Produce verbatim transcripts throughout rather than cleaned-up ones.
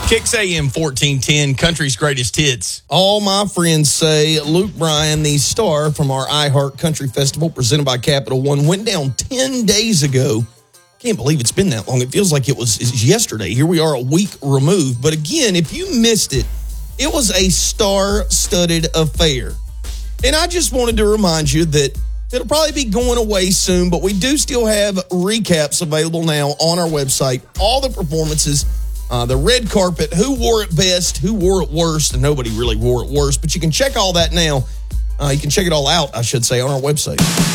Kicks A M fourteen ten, country's greatest hits. All my friends say Luke Bryan, the star from our iHeart Country Festival presented by Capital One, went down ten days ago. Can't believe it's been that long. It feels like it was, it was yesterday. Here we are a week removed. But again, if you missed it, it was a star-studded affair. And I just wanted to remind you that it'll probably be going away soon, but we do still have recaps available now on our website. All the performances, uh, the red carpet, who wore it best, who wore it worst, and nobody really wore it worst. But you can check all that now. Uh, you can check it all out, I should say, on our website.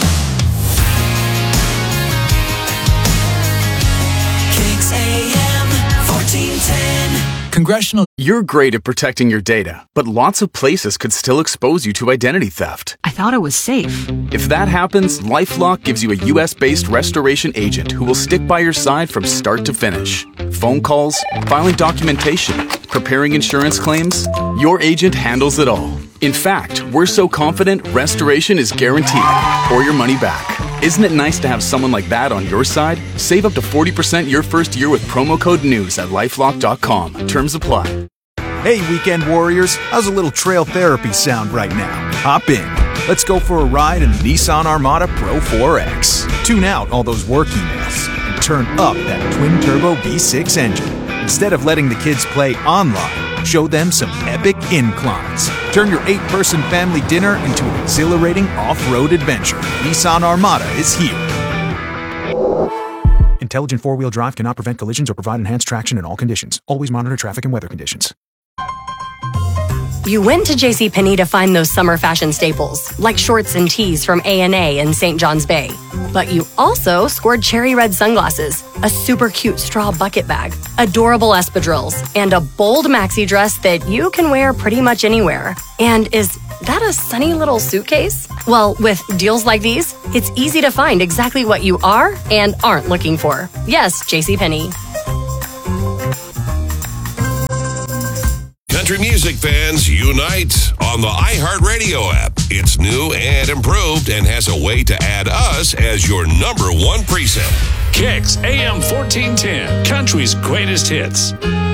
Kicks A M fourteen ten. Congressional. You're great at protecting your data, but lots of places could still expose you to identity theft. I thought it was safe. If that happens, LifeLock gives you a U S-based restoration agent who will stick by your side from start to finish. Phone calls, filing documentation, preparing insurance claims, your agent handles it all. In fact, we're so confident restoration is guaranteed or your money back. Isn't it nice to have someone like that on your side? Save up to forty percent your first year with promo code NEWS at lifelock dot com. Terms apply. Hey, weekend warriors, how's a little trail therapy sound right now? Hop in. Let's go for a ride in the Nissan Armada Pro four X. Tune out all those work emails and turn up that twin-turbo V six engine. Instead of letting the kids play online, show them some epic inclines. Turn your eight-person family dinner into an exhilarating off-road adventure. Nissan Armada is here. Intelligent four-wheel drive cannot prevent collisions or provide enhanced traction in all conditions. Always monitor traffic and weather conditions. You went to JCPenney to find those summer fashion staples, like shorts and tees from A and A in Saint John's Bay. But you also scored cherry red sunglasses, a super cute straw bucket bag, adorable espadrilles, and a bold maxi dress that you can wear pretty much anywhere. And is that a sunny little suitcase? Well, with deals like these, it's easy to find exactly what you are and aren't looking for. Yes, JCPenney. Country music fans, unite on the iHeartRadio app. It's new and improved and has a way to add us as your number one preset. Kicks A M fourteen ten, country's greatest hits.